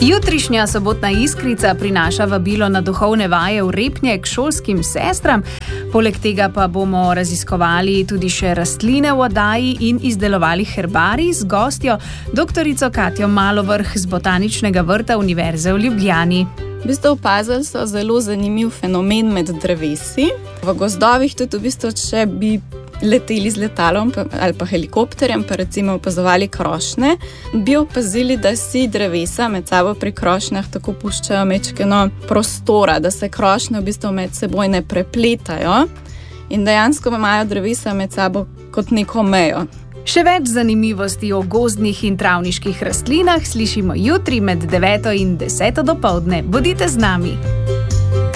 Jutrišnja sobotna iskrica prinaša vabilo na duhovne vaje v Repnje k šolskim sestram. Poleg tega pa bomo raziskovali tudi še rastline v oddaji in izdelovali herbarij z gostjo, doktorico Katjo Malovrh z Botaničnega vrta Univerze v Ljubljani. V bistvu opazili so zelo zanimiv fenomen med drevesi. V gozdovih tudi v bistvu, če bi leteli z letalom ali pa helikopterjem, pa recimo opazovali krošnje, bi opazili, da si drevesa med sabo pri krošnjah tako puščajo mečkeno prostora, da se krošnje v bistvu med seboj ne prepletajo in dejansko imajo drevesa med sabo kot neko mejo. Še več zanimivosti o gozdnih in travniških rastlinah slišimo jutri med 9 in 10 dopoldne. Bodite z nami!